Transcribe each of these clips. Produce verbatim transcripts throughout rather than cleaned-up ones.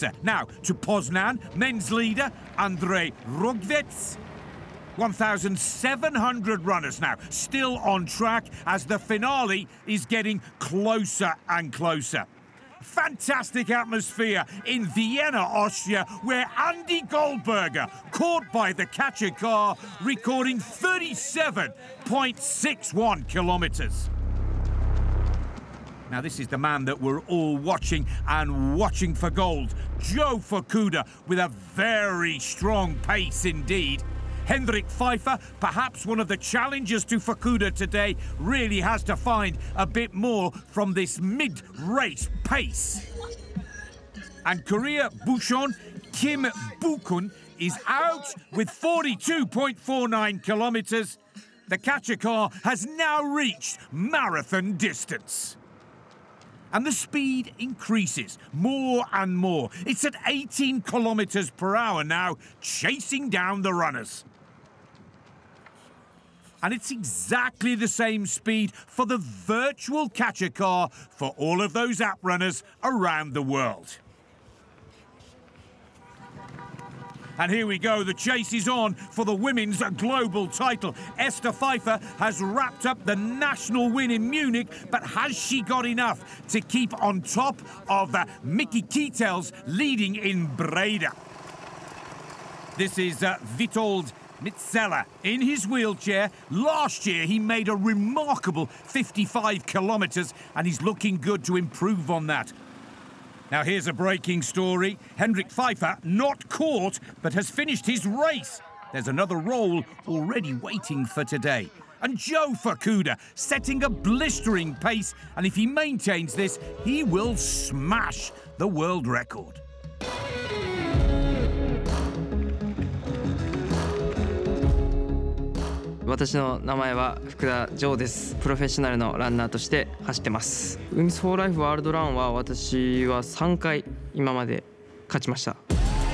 answer. Now to Poznan, men's leader, Andrei Rogvets. one thousand seven hundred runners now, still on track as the finale is getting closer and closer. Fantastic atmosphere in Vienna, Austria, where Andy Goldberger, caught by the catcher car, recording thirty-seven point six one kilometres. Now, this is the man that we're all watching and watching for gold. Joe Fukuda with a very strong pace indeed. Hendrik Pfeiffer, perhaps one of the challengers to Fukuda today, really has to find a bit more from this mid-race pace. And Korea Bucheon Kim Bukun is out with forty-two point four nine kilometres. The catcher car has now reached marathon distance. And the speed increases more and more. It's at eighteen kilometres per hour now, chasing down the runners. And it's exactly the same speed for the virtual catcher car for all of those app runners around the world. And here we go, the chase is on for the women's global title. Esther Pfeiffer has wrapped up the national win in Munich, but has she got enough to keep on top of uh, Mickey Kietels leading in Breda? This is uh, Witold Mitzela in his wheelchair. Last year he made a remarkable fifty-five kilometres and he's looking good to improve on that. Now here's a breaking story. Hendrik Pfeiffer not caught but has finished his race. There's another role already waiting for today. And Joe Fukuda setting a blistering pace, and if he maintains this, he will smash the world record. 私の名前は福田丈です。プロフェッショナルのランナーとして走ってます。ウィンズフォーライフワールドランは私はさんかい今まで勝ちました。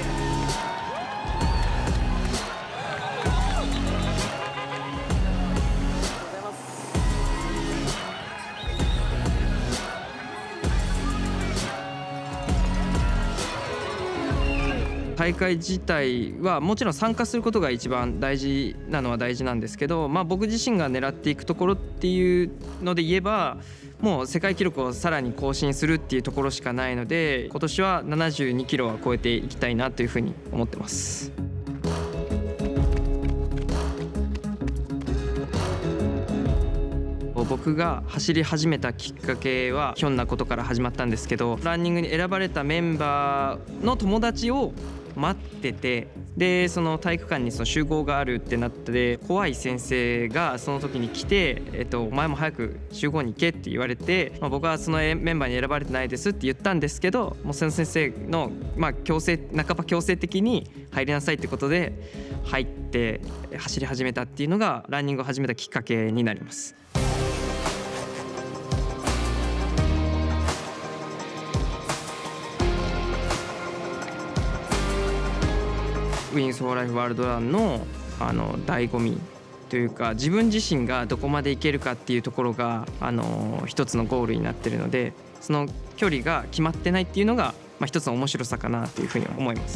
大会自体はもちろん参加することが一番大事なのは大事なんですけど、まあ、僕自身が狙っていくところっていうので言えばもう世界記録をさらに更新するっていうところしかないので、今年はななじゅうにキロは超えていきたいなというふうに思ってます。僕が走り始めたきっかけはひょんなことから始まったんですけど、ランニングに選ばれたメンバーの友達を待ってて、でその体育館にその集合があるってなって怖い先生がその時に来て、えっと、お前も早く集合に行けって言われて、まあ、僕はそのメンバーに選ばれてないですって言ったんですけど、もうその先生の、まあ、強制半ば強制的に入りなさいってことで入って走り始めたっていうのがランニングを始めたきっかけになります。ウィンズ・フォー・ライフ・ワールドランのあの醍醐味というか、自分自身がどこまで行けるかっていうところがあの一つのゴールになっているので、その距離が決まってないっていうのが、まあ、一つの面白さかなというふうに思います。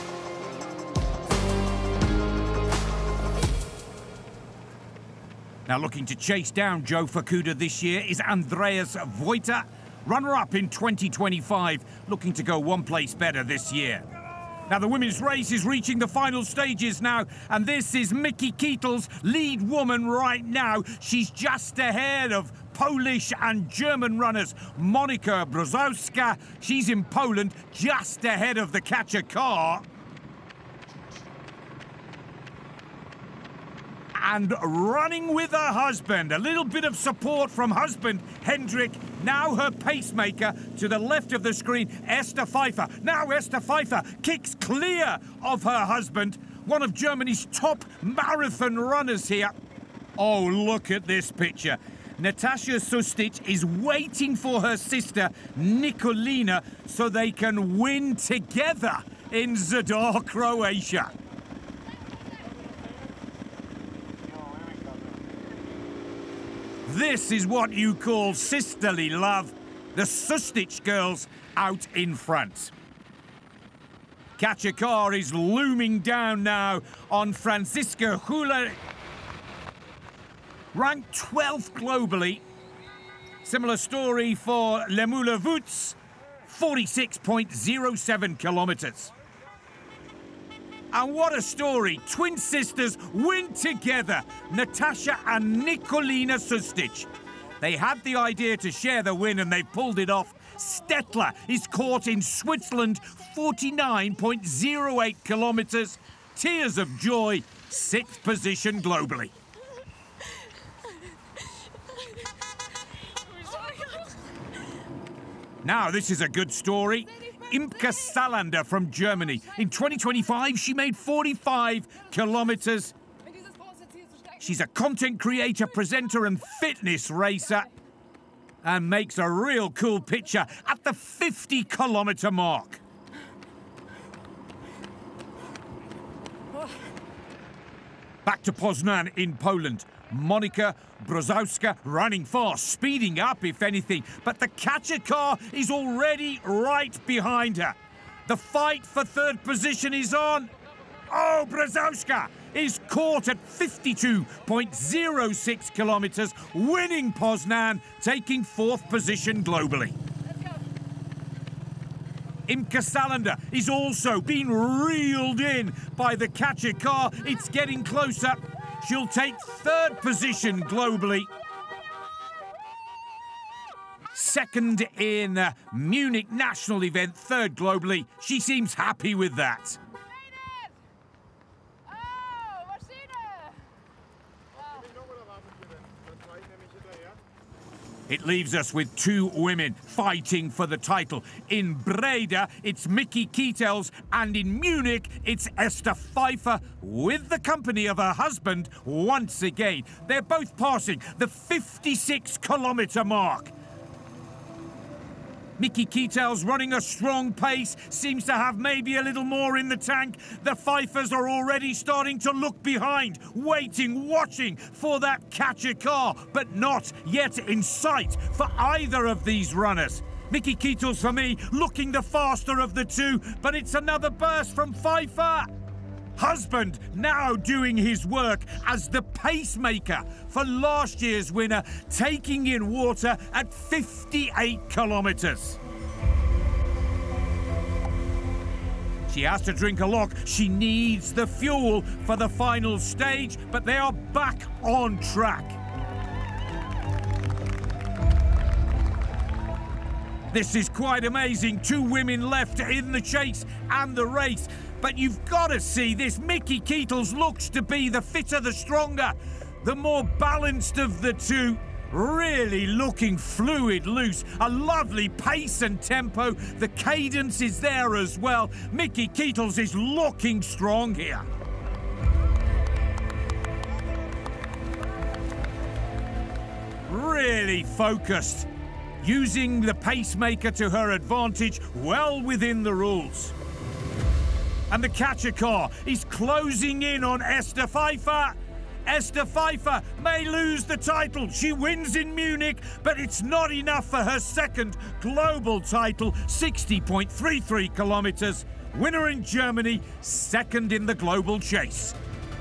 Now looking to chase down Joe Fukuda this year is Andreas Voita, runner-up in twenty twenty-five, looking to go one place better this year. Now the women's race is reaching the final stages now, and this is Mickey Kietels, lead woman right now. She's just ahead of Polish and German runners. Monika Brozowska, she's in Poland, just ahead of the catcher car. And running with her husband, a little bit of support from husband Hendrik, now her pacemaker to the left of the screen, Esther Pfeiffer. Now Esther Pfeiffer kicks clear of her husband, one of Germany's top marathon runners here. Oh, look at this picture. Natasha Sustic is waiting for her sister Nikolina so they can win together in Zadar, Croatia. This is what you call sisterly love. The Sustic girls out in front. Kachikar is looming down now on Franziska Hula, ranked twelfth globally. Similar story for Lemula Woods, forty-six point zero seven kilometres. And what a story! Twin sisters win together, Natasha and Nikolina Sustic. They had the idea to share the win and they pulled it off. Stettler is caught in Switzerland, forty-nine point zero eight kilometres. Tears of joy, sixth position globally. Now, this is a good story. Imke Salander from Germany. In twenty twenty-five, she made forty-five kilometres. She's a content creator, presenter and fitness racer and makes a real cool picture at the fifty kilometre mark. Back to Poznan in Poland. Monika Brozowska running fast, speeding up if anything, but the Kachikar is already right behind her. The fight for third position is on. Oh, Brozowska is caught at fifty-two point zero six kilometres, winning Poznan, taking fourth position globally. Imke Salander is also being reeled in by the Kachikar. It's getting closer. She'll take third position globally. Second in uh, Munich national event, third globally. She seems happy with that. It leaves us with two women fighting for the title. In Breda, it's Miki Kietels, and in Munich, it's Esther Pfeiffer, with the company of her husband once again. They're both passing the fifty-six kilometre mark. Miki Kietels running a strong pace, seems to have maybe a little more in the tank. The Pfeiffers are already starting to look behind, waiting, watching for that Kachikar, but not yet in sight for either of these runners. Miki Kietels, for me, looking the faster of the two, but it's another burst from Pfeiffer. Husband now doing his work as the pacemaker for last year's winner, taking in water at fifty-eight kilometres. She has to drink a lot. She needs the fuel for the final stage, but they are back on track. This is quite amazing. Two women left in the chase and the race. But you've got to see this. Miki Kietels looks to be the fitter, the stronger, the more balanced of the two. Really looking fluid, loose. A lovely pace and tempo. The cadence is there as well. Miki Kietels is looking strong here. Really focused. Using the pacemaker to her advantage, well within the rules. And the Kachikar is closing in on Esther Pfeiffer. Esther Pfeiffer may lose the title. She wins in Munich, but it's not enough for her second global title, sixty point three three kilometres. Winner in Germany, second in the global chase.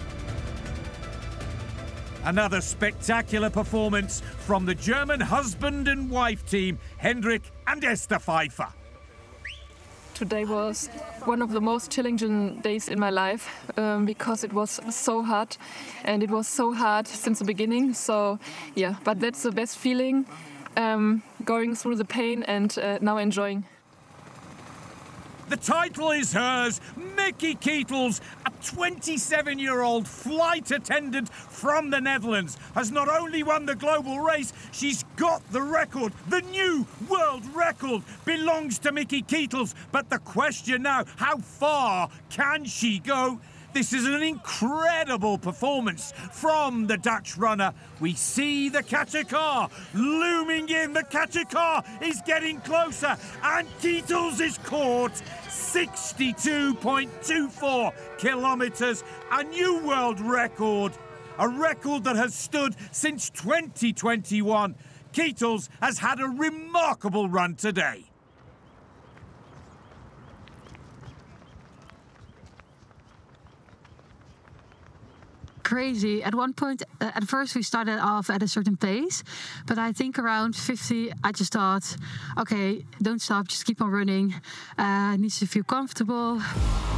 Another spectacular performance from the German husband and wife team, Hendrik and Esther Pfeiffer. Today was one of the most challenging days in my life um, because it was so hard, and it was so hard since the beginning. So yeah, but that's the best feeling, um, going through the pain and uh, now enjoying. The title is hers. Miki Kietels, a twenty-seven-year-old flight attendant from the Netherlands, has not only won the global race, she's got the record. The new world record belongs to Miki Kietels. But the question now, how far can she go? This is an incredible performance from the Dutch runner. We see the Kachikar looming in. The Kachikar is getting closer, and Kietels is caught. sixty-two point two four kilometres, a new world record. A record that has stood since twenty twenty-one. Kietels has had a remarkable run today. crazy. At one point, uh, at first we started off at a certain pace, but I think around fifty, I just thought, okay, don't stop, just keep on running. Uh, needs to feel comfortable.